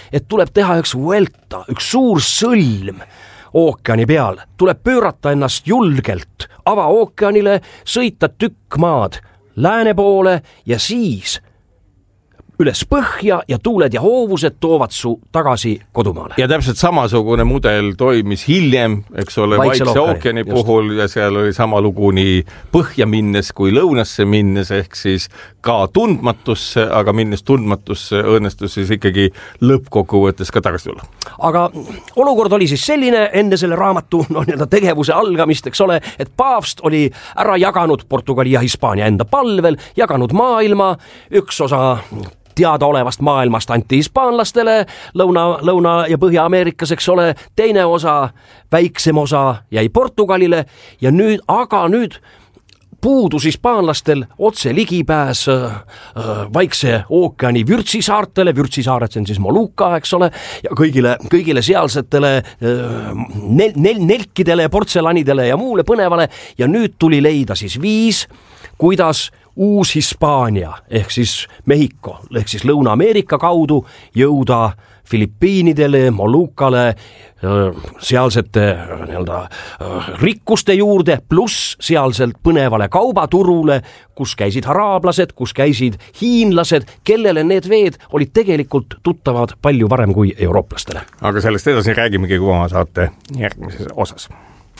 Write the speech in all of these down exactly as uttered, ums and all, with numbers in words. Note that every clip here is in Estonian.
et tuleb teha üks vuelta, üks suur sõlm ookeani peal, tuleb pöörata ennast julgelt avaookeanile, sõita tükk maad lääne poole ja siis üles põhja ja tuuled ja hoovused toovad su tagasi kodumaale. Ja täpselt samasugune mudel toimis hiljem, eks ole, Vaikse, Vaikse ookeani puhul ja seal oli sama lugu nii põhja minnes kui lõunasse minnes, ehk siis ka tundmatusse, aga minnes tundmatusse õnnestus siis ikkagi lõppkokkuvõttes ka tagasi tulla. Aga olukord oli siis selline enne selle raamatu no, tegevuse algamist, eks ole, et paavst oli ära jaganud Portugali ja Hispaania enda palvel, jaganud maailma, üks osa teadaolevast maailmast anti hispaanlastele, Lõuna, Lõuna- ja Põhja-Ameerikas, eks ole, teine osa, väiksem osa jäi Portugalile ja nüüd, aga nüüd puudus hispaanlastel otse ligipääs äh, Vaikse ookeani Vürtsisaartele, Vürtsisaared, see on siis Moluka, eks ole, ja kõigile, kõigile sealsetele äh, nel, nel, nelkidele, portselanidele ja muule põnevale ja nüüd tuli leida siis viis, kuidas Uus-Hispaania ehk siis Mehhiko ehk siis Lõuna-Ameerika kaudu jõuda Filipiinidele, Molukale, sealsete nii-öelda rikkuste juurde, pluss sealselt põnevale kaubaturule, kus käisid haraablased, kus käisid hiinlased, kellele need veed olid tegelikult tuttavad palju varem kui eurooplastele. Aga sellest edasi räägimegi, kui oma saate järgmises osas.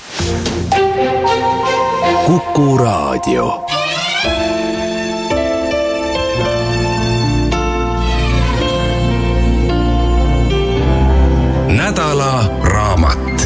Kuku Raadio. Nädala raamat.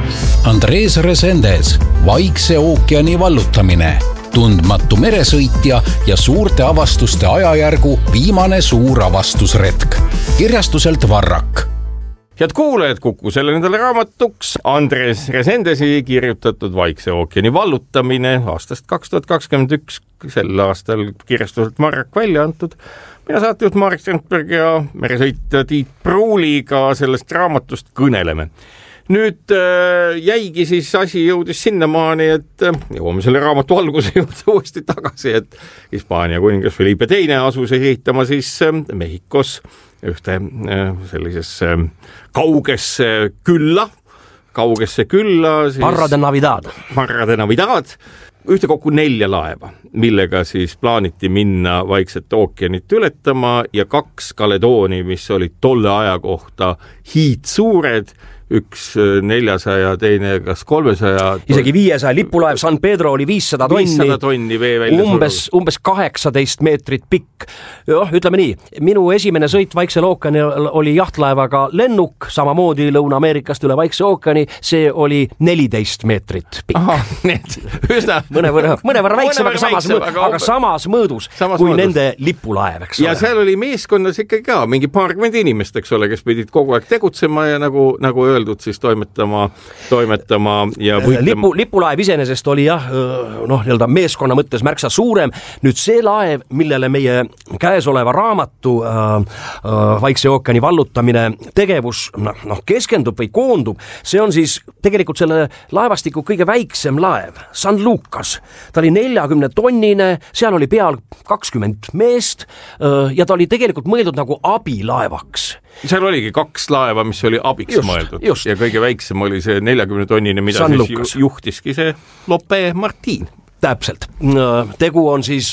Andres Resendes, Vaikse ookeani vallutamine, tundmatu meresõitja ja suurte avastuste ajajärgu viimane suur avastusretk. Kirjastuselt Varrak. Head kuulajad, Kuku selle nädala raamatuks Andres Resendesi kirjutatud Vaikse ookeani vallutamine aastast kaks tuhat kakskümmend üks, sel aastal kirjastuselt Varrak välja antud. Mina saatejuht Marek Strandberg ja meresõitja Tiit Pruuliga sellest raamatust kõneleme. Nüüd äh, jäigi siis asi jõudis sinnamaani, et äh, jõuame selle raamatu alguse juurde uuesti tagasi, et Hispaania kuningas Felipe teine asus ehitama siis äh, Mehhikos ühte äh, sellisesse äh, kaugesse külla, kaugesse külla siis Parra de Navidad. Parra de Navidad. Ühte kokku nelja laeva, millega siis plaaniti minna Vaikset ookeanit ületama ja kaks Kaledooni, mis olid tolle aja kohta hiidsuured, üks neljasaja, teine kas kolmesaja. Isegi viiesaja lipulaev San Pedro oli viissada tonni, viissada tonni vee välja umbes, umbes kaheksateist meetrit pikk. Joh, ütleme nii, minu esimene sõit Vaiksel ookeanil oli jahtlaevaga lennuk, samamoodi Lõuna-Ameerikast üle Vaikse ookeani, see oli neliteist meetrit pikk. Aha, need üsna mõnevõrra, mõnevõrra väiksem, aga samas, väiksem, aga, aga samas mõõdus samas kui mõõdus. Nende lipulaev, eks ja ole. seal oli meeskonnas ikkagi ka mingi paarkümmend inimest, eks ole, kes pidid kogu aeg tegutsema ja nagu, nagu öeldud, siis toimetama, toimetama ja võitlema. Lipu, lipulaev iseenesest oli jah, noh, nii-öelda meeskonna mõttes märksa suurem. Nüüd see laev, millele meie käesoleva raamatu äh, äh, Vaikse ookeani vallutamine tegevus noh, keskendub või koondub, see on siis tegelikult selle laevastiku kõige väiksem laev, San Lucas. Ta oli neljakümne tonnine, seal oli peal kakskümmend meest äh, ja ta oli tegelikult mõeldud nagu abilaevaks. Seal oligi kaks laeva, mis oli abiks just, mõeldud just. Ja kõige väiksem oli see neljakümne tonnine, mida San siis Lucas. Juhtiski see Lope Martin. Täpselt. Tegu on siis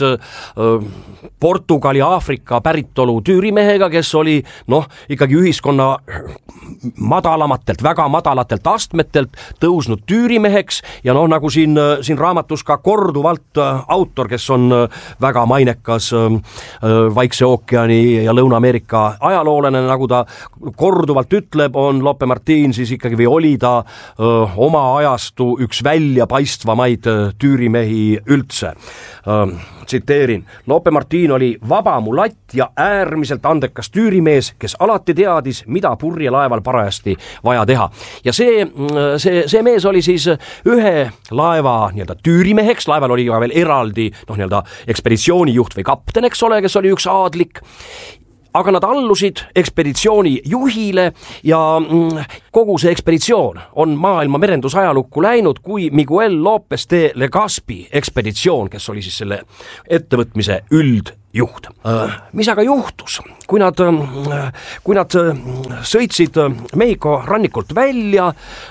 Portugali, Aafrika päritolu tüürimehega, kes oli noh, ikkagi ühiskonna madalamatelt, väga madalatelt astmetelt tõusnud tüürimeheks ja noh, nagu siin, siin raamatus ka korduvalt autor, kes on väga mainekas Vaikse ookeani ja Lõuna-Ameerika ajaloolane, nagu ta korduvalt ütleb, on Lope Martin siis ikkagi või oli ta öö, oma ajastu üks välja paistvamaid tüürimehi üldse. Ähm, tsiteerin, Lope Martin oli vaba mulatt ja äärmiselt andekas tüürimees, kes alati teadis, mida purjelaeval parajasti vaja teha. Ja see, see, see mees oli siis ühe laeva nii-öelda tüürimeheks, laeval oli veel eraldi noh, nii-öelda ekspeditsioonijuht või kapten, eks ole, kes oli üks aadlik. Aga nad allusid ekspeditsiooni juhile ja kogu see ekspeditsioon on maailma merendusajalukku läinud kui Miguel López de Legazpi ekspeditsioon, kes oli siis selle ettevõtmise üld juht. Mis aga juhtus, kui nad, kui nad sõitsid Mehhiko rannikult välja,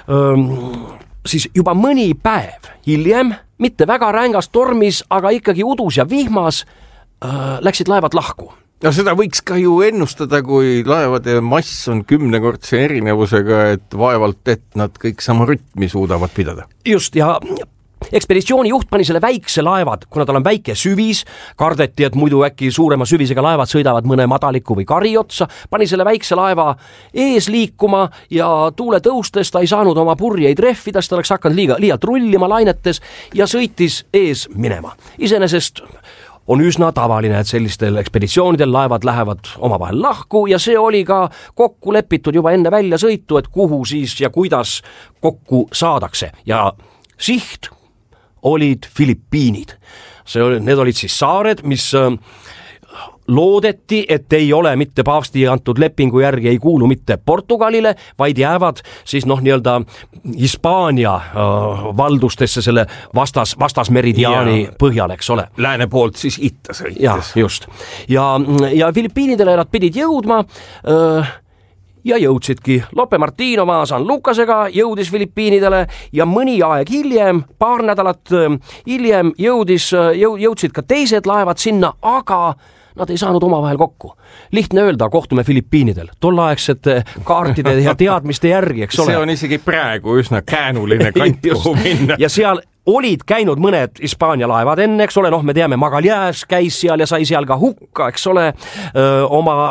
siis juba mõni päev hiljem, mitte väga rängas tormis, aga ikkagi udus ja vihmas, läksid laevad lahku. No seda võiks ka ju ennustada, kui laevade mass on kümnekordse erinevusega, et vaevalt, et nad kõik sama rütmi suudavad pidada. Just, ja ekspeditsiooni juht pani selle väikse laevad, kuna tal on väike süvis, kardeti, et muidu äkki suurema süvisega laevad sõidavad mõne madaliku või kari otsa, pani selle väikse laeva ees liikuma ja tuule tõustes ta ei saanud oma purjeid rehvida, ta oleks hakanud liiga, liialt rullima lainetes ja sõitis ees minema. Iseenesest on üsna tavaline, et sellistel ekspeditsioonidel laevad lähevad omavahel lahku ja see oli ka kokku lepitud juba enne välja sõitu, et kuhu siis ja kuidas kokku saadakse ja siht olid Filipiinid. See oli, need olid siis saared, mis loodeti, et ei ole mitte paavsti antud lepingu järgi, ei kuulu mitte Portugalile, vaid jäävad siis noh, nii-öelda Hispaania äh, valdustesse selle vastas, vastasmeridiaani ja põhjal, eks ole. Lääne poolt siis itta sõites. Ja, just. Ja, ja Filipiinidele nad pidid jõudma äh, ja jõudsidki. Lope Martin oma San Lucasega jõudis Filipiinidele ja mõni aeg hiljem, paar nädalat hiljem jõudis, jõudsid ka teised laevad sinna, aga nad ei saanud omavahel kokku. Lihtne öelda, kohtume Filipiinidel. Tollaegsete kaartide ja teadmiste järgi, eks ole. See on isegi praegu üsna käänuline kant, kuhu minna. Ja seal olid käinud mõned Hispaania laevad enne, eks ole, noh, me teame, Magallanes käis seal ja sai seal ka hukka, eks ole, öö, oma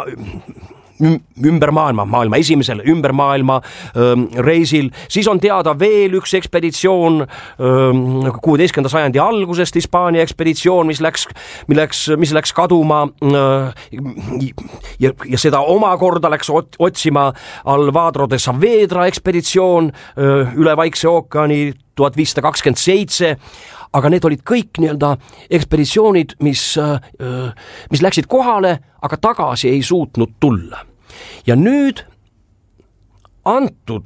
ümber maailma, maailma esimesel ümber maailma öö, reisil, siis on teada veel üks ekspeditsioon kuueteistkümnenda sajandi algusest Hispaania ekspeditsioon, mis läks, milleks, mis läks kaduma öö, ja, ja seda omakorda läks otsima Alvaro de Saavedra ekspeditsioon öö, üle Vaikse ookeani tuhat viissada kakskümmend seitse, aga need olid kõik nii-öelda ekspeditsioonid, mis, mis läksid kohale, aga tagasi ei suutnud tulla. Ja nüüd antud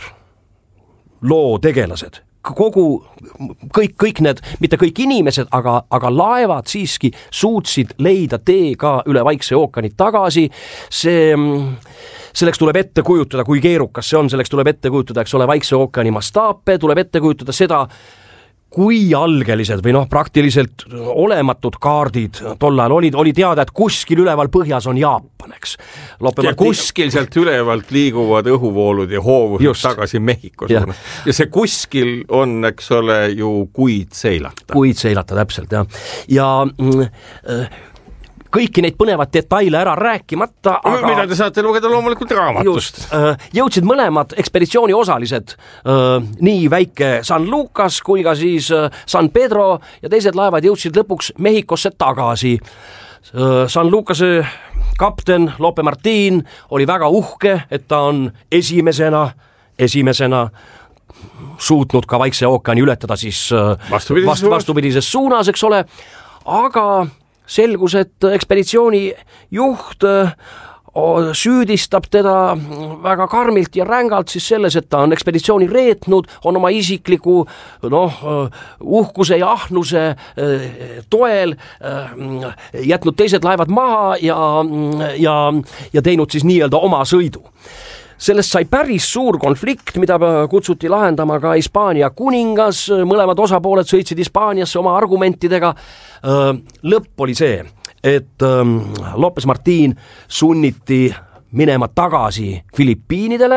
loo tegelased, kogu, kõik, kõik need, mitte kõik inimesed, aga, aga laevad siiski suutsid leida tee ka üle Vaikse ookeani tagasi. See, selleks tuleb ette kujutada, kui keerukas see on, selleks tuleb ette kujutada, eks ole, Vaikse ookeani mastaape, tuleb ette kujutada seda, kui algelised või noh, praktiliselt olematud kaardid tol ajal olid, oli teada, et kuskil üleval põhjas on Jaapan, eks. Lope ja Martin... kuskil sealt ülevalt liiguvad õhuvoolud ja hoovused Just. Tagasi Mehhiko suunas. Ja. ja see kuskil on, eks ole, ju kuid seilata. Kuid seilata, täpselt, jah. Ja mm, kõiki neid põnevad detaile ära rääkimata, aga... Mida te saate lugeda loomulikult raamatust? Just, jõudsid mõlemad ekspeditsiooni osalised, nii väike San Lucas kui ka siis San Pedro ja teised laevad jõudsid lõpuks Mehhikosse tagasi. San Lucase kapten Lope Martin oli väga uhke, et ta on esimesena, esimesena suutnud ka Vaikse ookeani ületada siis vastupidises, vast, vastupidises suunas, eks ole, aga selgus, et ekspeditsiooni juht süüdistab teda väga karmilt ja rängalt siis selles, et ta on ekspeditsiooni reetnud, on oma isikliku noh, uhkuse ja ahnuse toel jätnud teised laevad maha ja, ja, ja teinud siis nii-öelda oma sõidu. Sellest sai päris suur konflikt, mida kutsuti lahendama ka Hispaania kuningas, mõlemad osapooled sõitsid Hispaaniasse oma argumentidega. Lõpp oli see, et Lopes Martin sunniti minema tagasi Filipiinidele.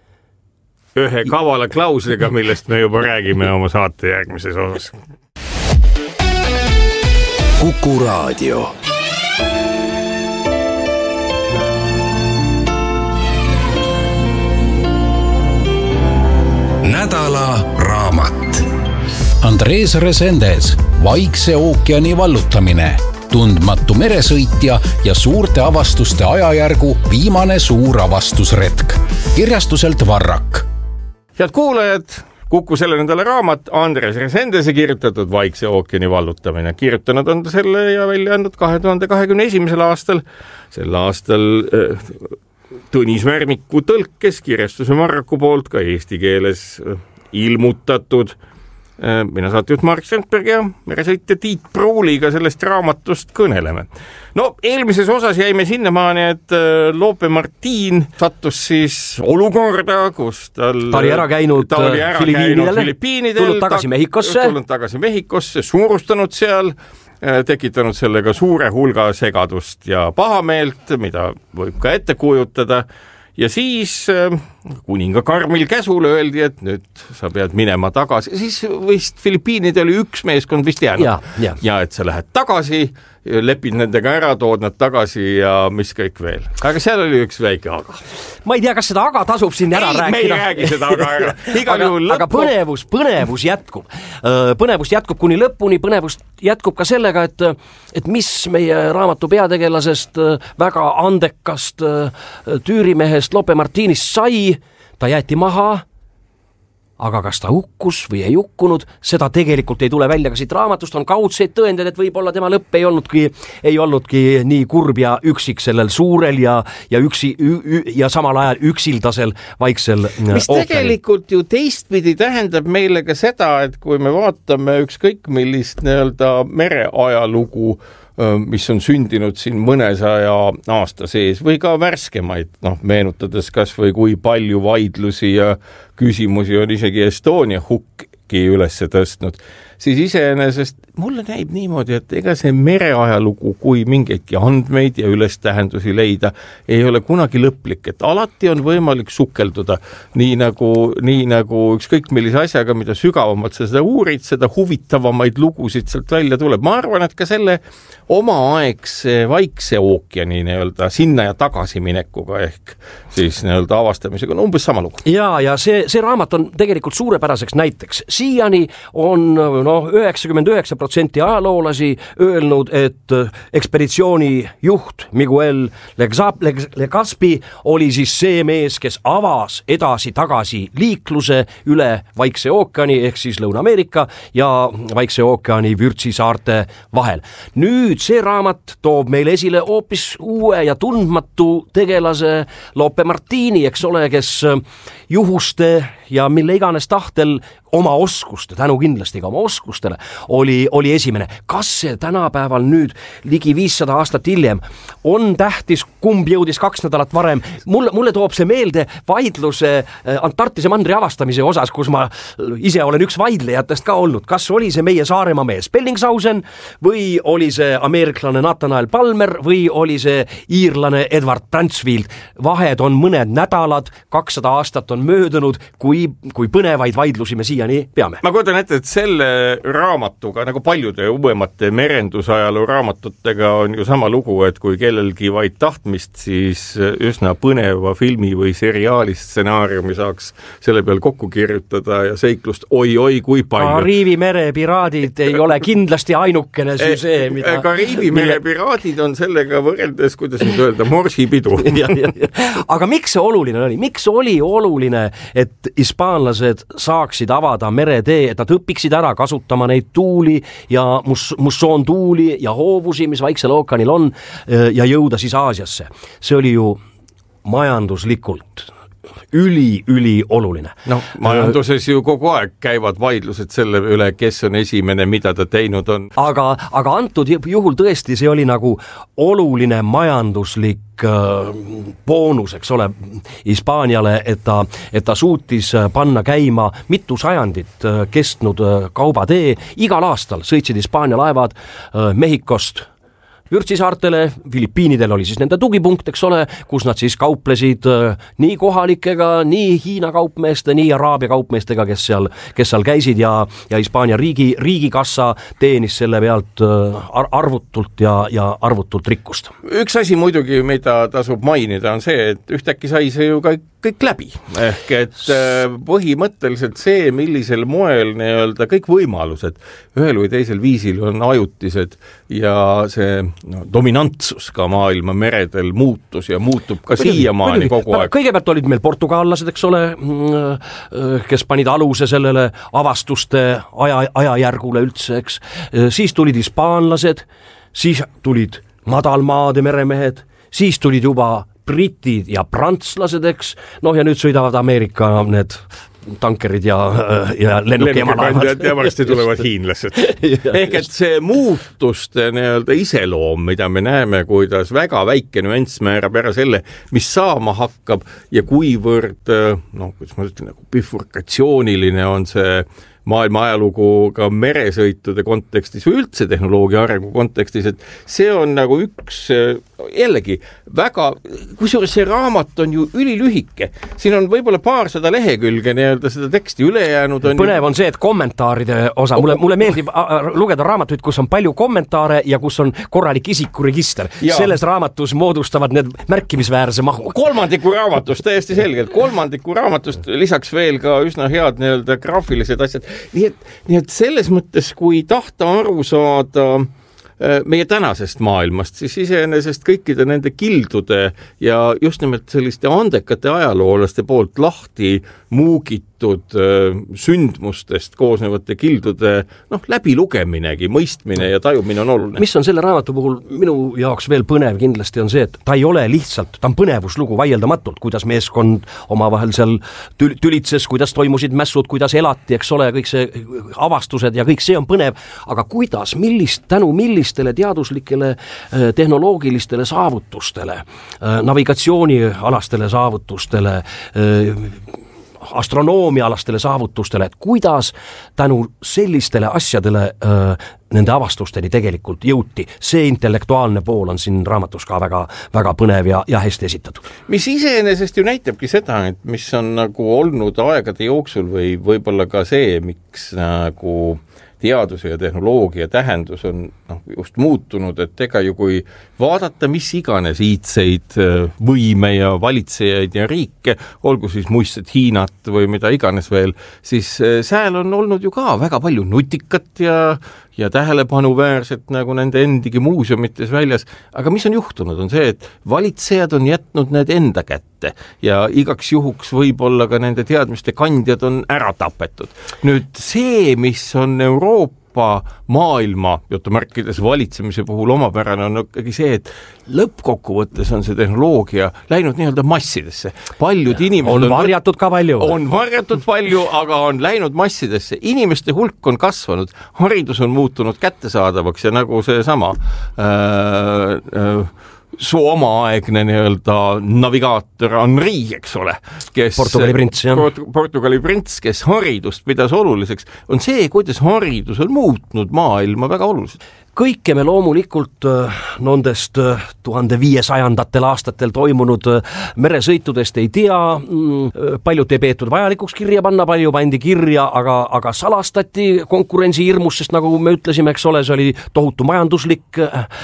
Ühe kavala klausliga, millest me juba räägime oma saate järgmises osas. Kuku Raadio. Nädala raamat. Andres Resendes, Vaikse ookeani vallutamine, tundmatu meresõitja ja suurte avastuste ajajärgu viimane suur avastusretk. Kirjastuselt Varrak. Head kuulajad, Kuku selle nädala raamat Andres Resendese kirjutatud Vaikse ookeani vallutamine. Kirjutanud on ta selle ja välja andnud kahe tuhande kahekümne esimesel aastal. Sel aastal äh, Tõnis Märmiku tõlkes kirjastuse Marraku poolt ka eesti keeles ilmutatud. mina saatejuht Marek Strandberg ja meresõitja Tiit Pruuliga sellest raamatust kõneleme. No eelmises osas jäime sinnamaani, et Lope Martin sattus siis olukorda, kus tal ta oli ära käinud, ta oli ära käinud Filipiinidel, tulnud tagasi Mehhikosse, tulnud tagasi Mehhikosse, suurustanud seal, tekitanud sellega suure hulga segadust ja pahameelt, mida võib ka ette kujutada. Ja siis kuninga karmil käsul öeldi, et nüüd sa pead minema tagasi. Siis vist Filipiinid oli üks meeskond vist jäänud. Ja, ja. ja et sa lähed tagasi, lepid nendega ära, tood nad tagasi ja mis kõik veel. Aga seal oli üks väike aga. Ma ei tea, kas seda aga tasub siin ära ei, rääkida. Me ei räägi seda aga ära. aga, aga põnevus, põnevus jätkub. Põnevus jätkub kuni lõpuni, põnevus jätkub ka sellega, et, et mis meie raamatu peategelasest väga andekast tüürimehest Lope Martinist sai, ta jäeti maha, aga kas ta hukkus või ei hukkunud, seda tegelikult ei tule välja, ka siit raamatust on kaudseid tõendeid, et võib-olla tema lõpp ei olnudki, ei olnudki nii kurb ja üksik sellel suurel ja, ja, üksi, ü, ja samal ajal üksildasel vaiksel mis ookeanil. Tegelikult ju teistpidi tähendab meile ka seda, et kui me vaatame ükskõik millist nii-öelda mereajalugu, mis on sündinud siin mõnesaja aasta sees või ka värskemaid, noh, meenutades kas või kui palju vaidlusi ja küsimusi on isegi Estonia hukki üles tõstnud, siis iseenesest mulle näib niimoodi, et ega see mereajalugu, kui mingeidki andmeid ja ülestähendusi leida, ei ole kunagi lõplik, et alati on võimalik sukelduda nii nagu, nii nagu ükskõik millise asjaga, mida sügavamalt sa seda uurid, seda huvitavamaid lugusid sealt välja tuleb. Ma arvan, et ka selle omaaegse Vaikse ookeani nii-öelda sinna ja tagasi minekuga ehk siis nii-öelda avastamisega on umbes sama lugu. Ja, ja see, see raamat on tegelikult suurepäraseks näiteks. Siiani on noh, üheksakümmend üheksa protsenti ajaloolasi öelnud, et ekspeditsiooni juht Miguel Legazpi oli siis see mees, kes avas edasi-tagasi liikluse üle Vaikse ookeani ehk siis Lõuna-Ameerika ja Vaikse ookeani Vürtsisaarte vahel. Nüüd see raamat toob meile esile hoopis uue ja tundmatu tegelase Lope Martini, eks ole, kes juhuste ja mille iganes tahtel oma oskuste, tänu kindlasti ka oma oskustele, oli, oli esimene. Kas see tänapäeval nüüd ligi viissada aastat hiljem on tähtis, kumb jõudis kaks nädalat varem? Mulle, mulle toob see meelde vaidluse Antarktise mandri avastamise osas, kus ma ise olen üks vaidlejatest ka olnud. Kas oli see meie Saaremaa mees Bellingshausen või oli see ameeriklane Nathanael Palmer või oli see iirlane Edward Bransfield? Vahed on mõned nädalad, kakssada aastat on möödunud, kui, kui põnevaid vaidlusi me siia nii peame. Ma kujutan ette, et selle raamatuga, nagu paljude uuemate merendusajaloo raamatutega on ju sama lugu, et kui kellelgi vaid tahtmist, siis üsna põneva filmi või seriaali stsenaariumi saaks selle peal kokku kirjutada ja seiklust oi-oi kui palju. Kariibi mere piraadid ei ole kindlasti ainukene süsee, mida... Kariibi mere piraadid on sellega võrreldes, kuidas nüüd öelda, morsipidu. ja, ja, ja. Aga miks see oluline oli? Miks oli oluline, et hispaanlased saaksid avada meretee, et nad õpiksid ära kasutama neid tuuli ja mus- mussoontuuli ja hoovusi, mis Vaiksel ookeanil on, ja jõuda siis Aasiasse. See oli ju majanduslikult üli, üli oluline. No, majanduses ju kogu aeg käivad vaidlused selle üle, kes on esimene, mida ta teinud on. Aga, aga antud juhul tõesti see oli nagu oluline majanduslik boonus, eks ole, Hispaaniale, et ta, et ta suutis panna käima mitu sajandit kestnud kaubatee. Igal aastal sõitsid Hispaania laevad Mehhikost Vürtsisaartele, Filipiinidel oli siis nende tugipunkt, eks ole, kus nad siis kauplesid nii kohalikega, nii Hiina kaupmeeste, nii Araabia kaupmeestega, kes seal, kes seal käisid ja, ja Hispaania riigi, riigikassa teenis selle pealt arvutult ja, ja arvutult rikkust. Üks asi muidugi, mida tasub mainida, on see, et ühtäkki sai see ju kõik, kõik läbi. Ehk et põhimõtteliselt see, millisel moel nii-öelda kõik võimalused ühel või teisel viisil on ajutised ja see no, dominantsus ka maailma meredel muutus ja muutub ka siiamaani kogu aeg. Kõigepealt olid meil portugaallased, eks ole, kes panid aluse sellele avastuste aja, ajajärgule üldse, eks. Siis tulid hispaanlased, siis tulid madalmaade meremehed, siis tulid juba britid ja prantslased, eks, noh ja nüüd sõidavad Ameerika need tankerid ja, ja lennukimalaevad. Ja varsti tulevad hiinlased. Ehk et see muutuste nii-öelda iseloom, mida me näeme, kuidas väga väike nüanss määrab ära selle, mis saama hakkab ja kuivõrd, noh, kuidas ma ütlen, nagu bifurkatsiooniline on see maailma ajalugu ka meresõitude kontekstis või üldse tehnoloogia arengu kontekstis, et see on nagu üks jällegi väga, kusjuures see raamat on ju ülilühike. Siin on võib-olla paarsada lehekülge nii-öelda seda teksti ülejäänud on. Põnev on see, et kommentaaride osa, mulle, mulle meeldib lugeda raamatuid, kus on palju kommentaare ja kus on korralik isikuregister. Ja. Selles raamatus moodustavad need märkimisväärse mahu. Kolmandiku raamatust, täiesti selgelt. Kolmandiku raamatust lisaks veel ka üsna head nii-öelda graafilised asjad. Nii et, nii et selles mõttes, kui tahta aru saada meie tänasest maailmast, siis iseenesest kõikide nende kildude ja just nimelt selliste andekate ajaloolaste poolt lahti muugitud sündmustest koosnevate kildude noh, läbilugeminegi, mõistmine ja tajumine on oluline. Mis on selle raamatu puhul minu jaoks veel põnev kindlasti on see, et ta ei ole lihtsalt, ta on põnevuslugu vaieldamatult, kuidas meeskond omavahel seal tül- tülitses, kuidas toimusid mässud, kuidas elati, eks ole, kõik see avastused ja kõik see on põnev, aga kuidas, millist, tänu millistele teaduslikele tehnoloogilistele saavutustele, navigatsioonialastele saavutustele, astronoomialastele saavutustele, et kuidas tänu sellistele asjadele öö, nende avastusteni tegelikult jõuti. See intellektuaalne pool on siin raamatus ka väga, väga põnev ja, ja hästi esitatud. Mis iseenesest ju näitabki seda, et mis on nagu olnud aegade jooksul või võib-olla ka see, miks nagu teaduse ja tehnoloogia tähendus on noh, just muutunud, et ega ju kui vaadata mis iganes iidseid võime ja valitsejaid ja riike, olgu siis muistset Hiinat või mida iganes veel, siis sääl on olnud ju ka väga palju nutikat ja ja tähelepanuväärset nagu nende endigi muuseumites väljas, aga mis on juhtunud, on see, et valitsejad on jätnud need enda kätte ja igaks juhuks võib-olla ka nende teadmiste kandjad on ära tapetud. Nüüd see, mis on Euroopa maailma, jutumärkides valitsemise puhul omapärane on ikkagi see, et lõppkokkuvõttes on see tehnoloogia läinud nii-öelda massidesse. Paljud inimesed on varjatud ka palju. On varjatud palju, aga on läinud massidesse. Inimeste hulk on kasvanud, haridus on muutunud kättesaadavaks ja nagu see sama äh, äh, su omaaegne nii-öelda navigaator Henri, eks ole, kes Portugali prints, jah. Port- Portugali prints, kes haridust pidas oluliseks, on see, kuidas haridus on muutnud maailma väga oluliselt. Kõike me loomulikult nendest tuhande viiesajandatel aastatel toimunud meresõitudest ei tea, paljud ei peetud vajalikuks kirja panna, palju pandi kirja, aga, aga salastati konkurentsi hirmus, sest nagu me ütlesime, eks ole, see oli tohutu majanduslik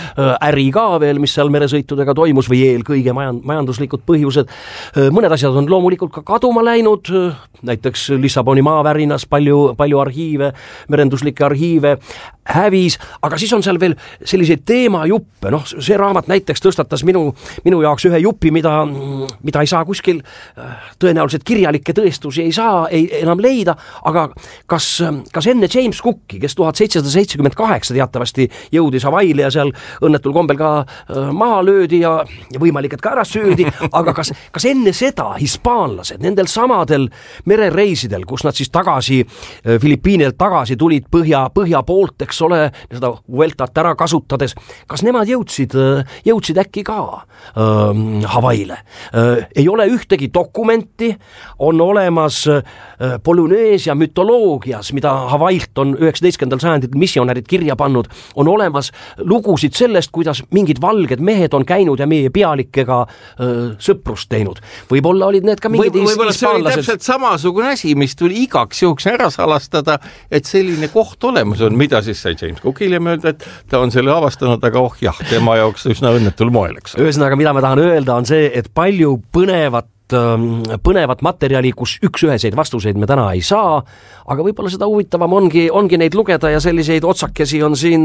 äri ka veel, mis seal meresõitudega toimus või eelkõige majanduslikud põhjused. Mõned asjad on loomulikult ka kaduma läinud, näiteks Lissaboni maavärinas palju, palju arhiive, merenduslikke arhiive hävis, aga siis on seal veel selliseid teemajuppe, noh see raamat näiteks tõstatas minu, minu jaoks ühe jupi, mida, mida ei saa kuskil tõenäoliselt kirjalikke tõestusi ei saa ei, enam leida, aga kas, kas enne James Cooki, kes tuhat seitsesada seitsekümmend kaheksa teatavasti jõudis Hawaii'le ja seal õnnetul kombel ka maha löödi ja, ja võimalik, et ka ära söödi, aga kas, kas enne seda hispaanlased nendel samadel merereisidel, kus nad siis tagasi Filipiinidelt tagasi tulid põhja, põhja poolt, eks ole, seda Vueltat ära kasutades, kas nemad jõudsid, jõudsid äkki ka äh, Hawaii'le? Äh, ei ole ühtegi dokumenti, on olemas äh, Polüneesia mütoloogias, mida Hawaii'lt on üheksateistkümnendal sajandil missionärid kirja pannud, on olemas lugusid sellest, kuidas mingid valged mehed on käinud ja meie pealikega äh, sõprust teinud. Võib-olla olid need ka mingid Võib, võib-olla see oli täpselt samasugune asi, mis tuli igaks juhuks ära salastada, et selline koht olemas on, mida siis sai James Cookil ja mööda, et ta on selle avastanud, aga oh jah, tema jaoks üsna õnnetul moel, eks. Ühesõnaga, mida ma tahan öelda, on see, et palju põnevat põnevat materjali, kus üks üheseid vastuseid me täna ei saa, aga võib-olla seda huvitavam ongi, ongi neid lugeda ja selliseid otsakesi on siin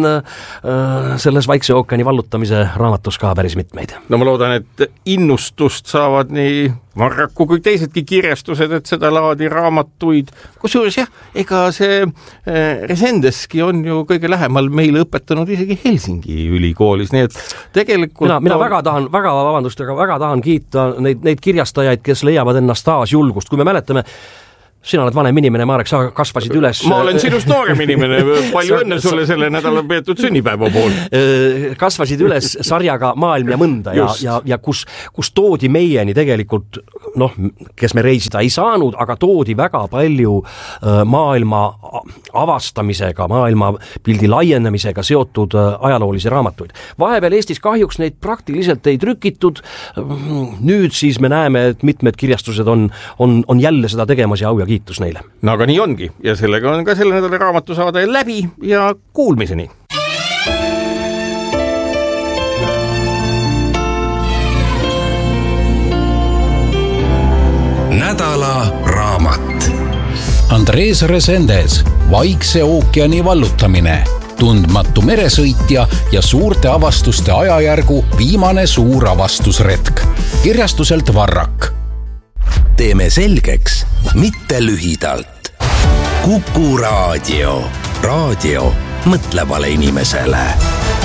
äh, selles Vaikse ookeani vallutamise raamatus ka päris mitmeid. No ma loodan, et innustust saavad nii Marraku kui teisedki kirjastused, et seda laadi raamatuid, kusjuures jah, ega see äh, Resendeski on ju kõige lähemal meile õpetanud isegi Helsingi ülikoolis, nii et tegelikult mina, mina on... väga tahan, väga vabandust, aga väga tahan kiita neid, neid kirjastajaid, kes leiavad ennast taas julgust, kui me mäletame sina oled vanem inimene, Marek, sa kasvasid üles. Ma olen sinust noorem inimene, palju õnne sulle selle nädala peetud sünnipäeva pool. Kasvasid üles sarjaga Maailm ja mõnda ja, ja, ja kus, kus toodi meieni tegelikult, noh, kes me reisida ei saanud, aga toodi väga palju maailma avastamisega, maailma pildi laienemisega seotud ajaloolisi raamatuid. Vahepeal Eestis kahjuks neid praktiliselt ei trükitud. Nüüd siis me näeme, et mitmed kirjastused on, on, on jälle seda tegemas ja au ja kiitus neile. No aga nii ongi ja sellega on ka selle nädala raamatusaade läbi ja kuulmiseni. Nädala raamat. Andres Resendes, Vaikse ookeani vallutamine, tundmatu meresõitja ja suurte avastuste ajajärgu viimane suur avastusretk. Kirjastuselt Varrak. Teeme selgeks, mitte lühidalt. Kuku raadio. Raadio mõtlevale inimesele.